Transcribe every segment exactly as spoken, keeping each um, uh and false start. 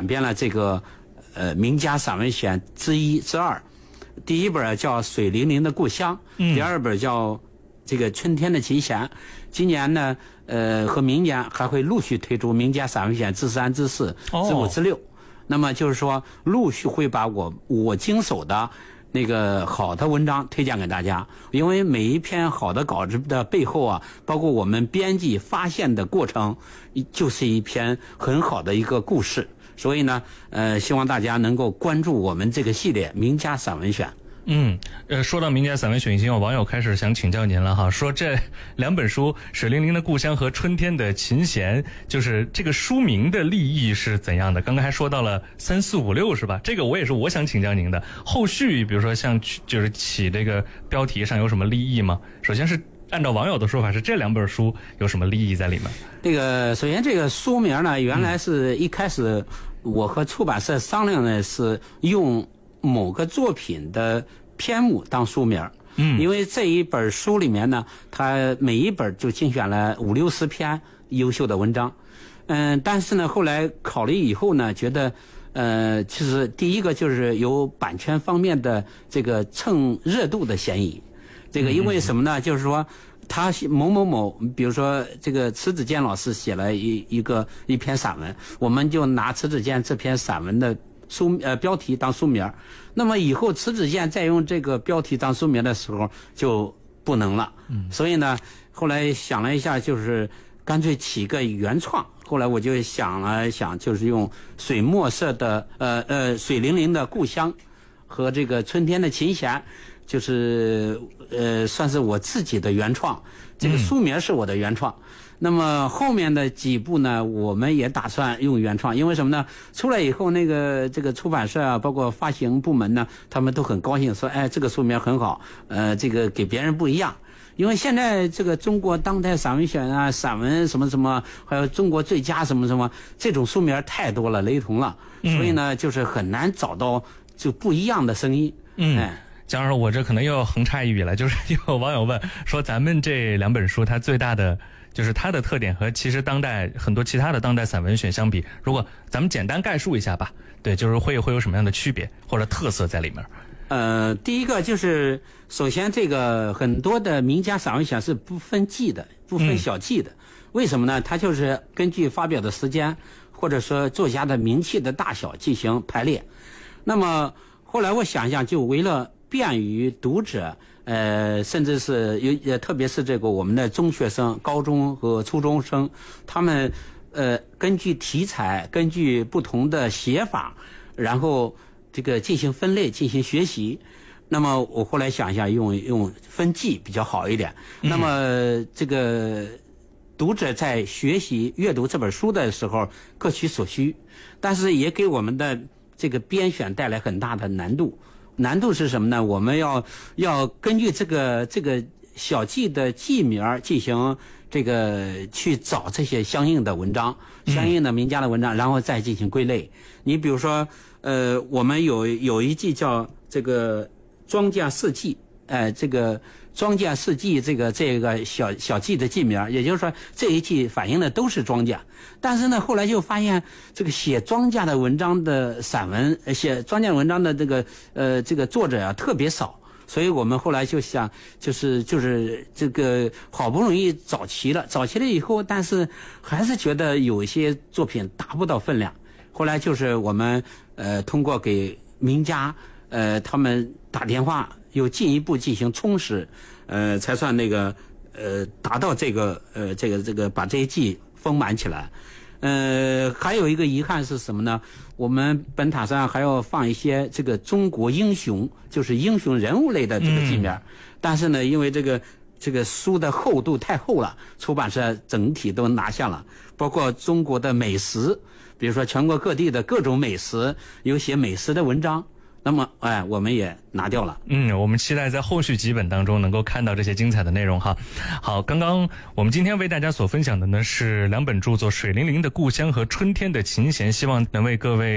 转编了这个呃名家散文选之一之二。第一本叫《水灵灵的故乡》， 嗯、 第二本叫这个《春天的琴弦》。今年呢，呃，和明年还会陆续推出名家散文选之三、之四、之五、之六。那么就是说，陆续会把我我经手的那个好的文章推荐给大家。因为每一篇好的稿子的背后啊，包括我们编辑发现的过程，就是一篇很好的一个故事。所以呢，呃，希望大家能够关注我们这个系列名家散文选。 嗯，呃，说到名家散文选，已经有网友开始想请教您了哈，说这两本书《水灵灵的故乡》和《春天的琴弦》，就是这个书名的立意是怎样的？刚刚还说到了三四五六是吧？这个我也是我想请教您的。后续比如说像就是起这个标题上有什么立意吗？首先是按照网友的说法是这两本书有什么立意在里面？ 这个首先这个书名呢，原来是一开始我和出版社商量的是用某个作品的篇目当书名。嗯，因为这一本书里面呢，它每一本就精选了五六十篇优秀的文章。嗯，但是呢，后来考虑以后呢，觉得呃，其实第一个就是有版权方面的这个蹭热度的嫌疑。这个因为什么呢？就是说，他某某某，比如说这个迟子建老师写了一一个一篇散文，我们就拿迟子建这篇散文的书呃标题当书名。那么以后迟子建再用这个标题当书名的时候就不能了。嗯，所以呢，后来想了一下，就是干脆起个原创。后来我就想了想，就是用水墨色的呃呃水灵灵的故乡和这个春天的琴弦。就是呃，算是我自己的原创，这个书名是我的原创。嗯、那么后面的几部呢，我们也打算用原创，因为什么呢？出来以后，那个这个出版社啊，包括发行部门呢，他们都很高兴，说，哎，这个书名很好，呃，这个给别人不一样。因为现在这个中国当代散文选啊，散文什么什么，还有中国最佳什么什么，这种书名太多了，雷同了，所以呢，就是很难找到就不一样的声音。嗯。哎， 江老师，我这可能又要横插一语了，就是有网友问说，咱们这两本书它最大的就是它的特点和其实当代很多其他的当代散文选相比，如果咱们简单概述一下吧，对，就是会会有什么样的区别或者特色在里面？ 呃，第一个就是首先这个很多的名家散文选是不分季的，不分小季的。嗯、为什么呢？它就是根据发表的时间或者说作家的名气的大小进行排列。那么后来我想想，就为了便于读者，呃，甚至是有，特别是这个我们的中学生、高中和初中生，他们呃根据题材、根据不同的写法，然后这个进行分类、进行学习。那么我后来想一下，用用分季比较好一点。嗯、那么这个读者在学习阅读这本书的时候各取所需，但是也给我们的这个编选带来很大的难度。难度是什么呢？我们要要根据这个这个小季的季名进行这个去找这些相应的文章，相应的名家的文章，然后再进行归类。你比如说，呃，我们有有一季叫这个庄稼四季，呃，这个庄稼四季这个这个小小季的季名，也就是说这一季反映的都是庄稼。但是呢，后来就发现这个写庄稼的文章的散文，写庄稼文章的这个呃这个作者啊特别少，所以我们后来就想，就是就是这个好不容易找齐了，找齐了以后，但是还是觉得有一些作品达不到分量。后来就是我们呃通过给名家呃他们打电话，又进一步进行充实，呃才算那个呃达到这个呃这个这个把这一季丰满起来。呃，还有一个遗憾是什么呢？我们本塔上还要放一些这个中国英雄，就是英雄人物类的这个纪念。嗯、但是呢，因为这个这个书的厚度太厚了，出版社整体都拿下了，包括中国的美食，比如说全国各地的各种美食，有写美食的文章。那么，哎，我们也拿掉了。 嗯，我们期待在后续几本当中能够看到这些精彩的内容哈。好，刚刚我们今天为大家所分享的呢是两本著作《水灵灵的故乡》和《春天的琴弦》，希望能为各位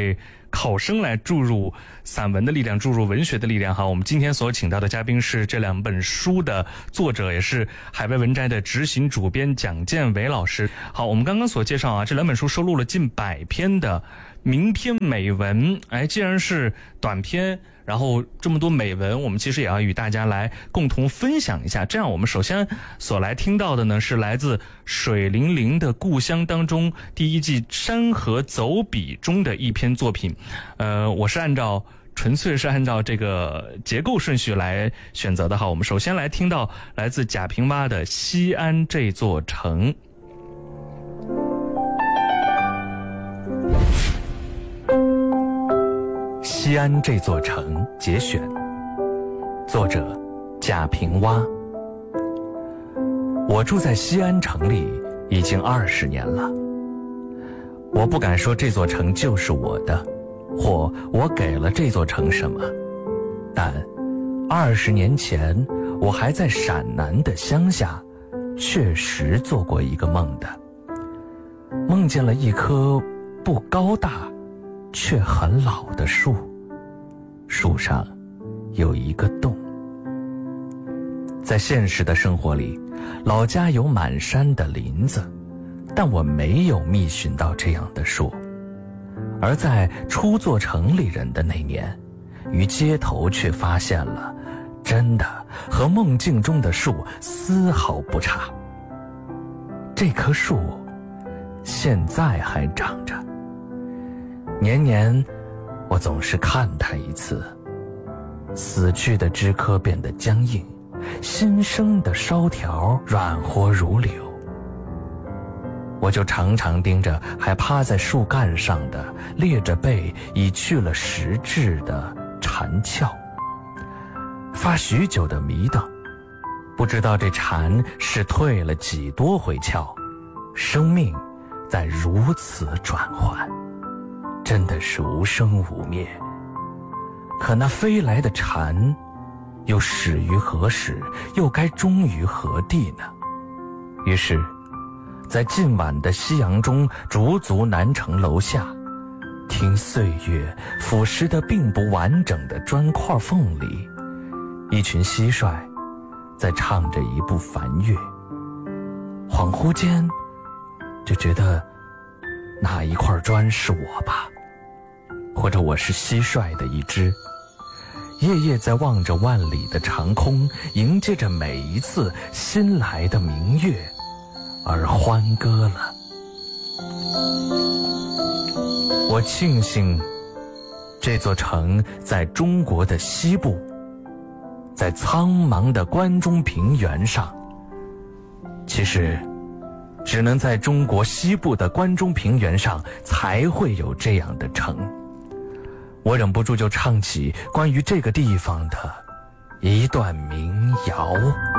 考生来注入散文的力量，注入文学的力量哈。我们今天所请到的嘉宾是这两本书的作者，也是海外文摘的执行主编蒋建伟老师。好，我们刚刚所介绍啊，这两本书收录了近百篇的名篇美文。哎，既然是短篇，然后这么多美文，我们其实也要与大家来共同分享一下。这样我们首先所来听到的呢，是来自水灵灵的故乡当中第一季山河走笔中的一篇作品。呃，我是按照纯粹是按照这个结构顺序来选择的哈。我们首先来听到来自贾平凹的《西安这座城》。 西安这座城节选，作者贾平凹。我住在西安城里已经二十年了，我不敢说这座城就是我的，或我给了这座城什么，但二十年前我还在陕南的乡下，确实做过一个梦的，梦见了一棵不高大却很老的树，树上有一个洞。在现实的生活里，老家有满山的林子，但我没有觅寻到这样的树。而在初做城里人的那年，于街头却发现了真的和梦境中的树丝毫不差。这棵树现在还长着，年年我总是看它一次，死去的枝柯变得僵硬，新生的梢条软和如柳。我就常常盯着还趴在树干上的裂着背已去了实质的蝉鞘，发许久的迷瞪，不知道这蝉是退了几多回鞘，生命在如此转换，真的是无生无灭。可那飞来的蝉又始于何时，又该终于何地呢？于是在近晚的夕阳中，驻足南城楼下，听岁月腐蚀的并不完整的砖块缝里，一群蟋蟀在唱着一部梵乐。恍惚间就觉得那一块砖是我吧，或者我是蟋蟀的一只，夜夜在望着万里的长空，迎接着每一次新来的明月而欢歌了。我庆幸这座城在中国的西部，在苍茫的关中平原上。其实只能在中国西部的关中平原上才会有这样的城。我忍不住就唱起关于这个地方的一段民谣。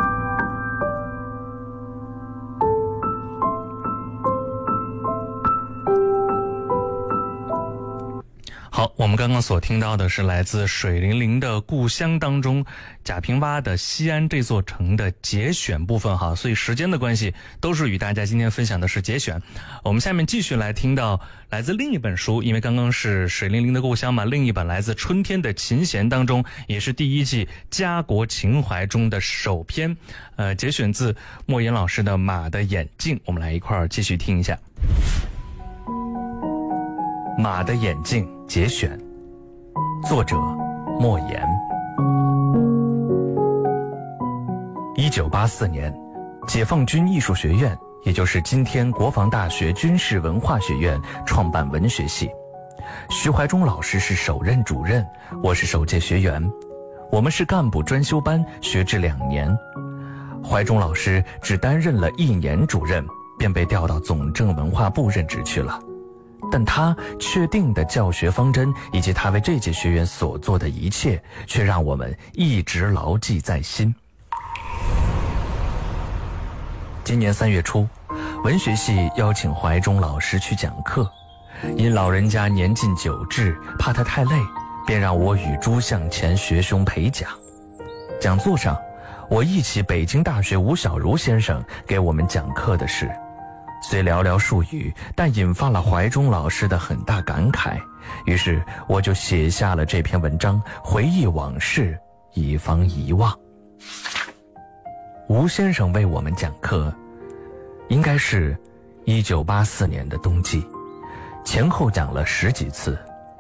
好，我们刚刚所听到的是来自水灵灵的故乡当中贾平凹的《西安这座城》的节选部分哈，所以时间的关系都是与大家今天分享的是节选。我们下面继续来听到来自另一本书，因为刚刚是水灵灵的故乡嘛，另一本来自春天的琴弦当中，也是第一季家国情怀中的首篇，呃，节选自莫言老师的《马的眼镜》，我们来一块儿继续听一下。 马的眼镜节选，作者莫言。一九八四年，解放军艺术学院，也就是今天国防大学军事文化学院创办文学系，徐怀中老师是首任主任，我是首届学员，我们是干部专修班，学制两年。怀中老师只担任了一年主任，便被调到总政文化部任职去了。但他确定的教学方针以及他为这届学员所做的一切，却让我们一直牢记在心。今年三月初，文学系邀请怀中老师去讲课，因老人家年近九至，怕他太累，便让我与诸向前学兄陪讲。讲座上，我忆起北京大学吴小如先生给我们讲课的事。 虽寥寥数语，但引发了怀中老师的很大感慨，于是我就写下了这篇文章，回忆往事，以防遗忘。吴先生为我们讲课，应该是一九八四年的冬季，前后讲了十几次。